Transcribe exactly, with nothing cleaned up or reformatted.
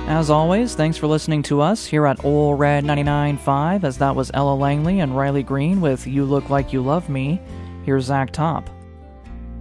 As always, thanks for listening to us here at Ol' Red ninety-nine point five, as that was Ella Langley and Riley Green with You Look Like You Love Me. Here's Zach Top.